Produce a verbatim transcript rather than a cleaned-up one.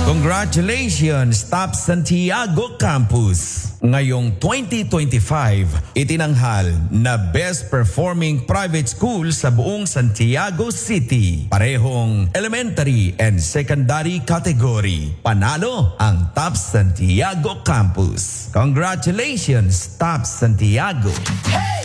Congratulations, Top Santiago Campus! Ngayong twenty twenty-five, itinanghal na Best Performing Private School sa buong Santiago City. Parehong elementary and secondary category. Panalo ang Top Santiago Campus. Congratulations, Top Santiago! Hey!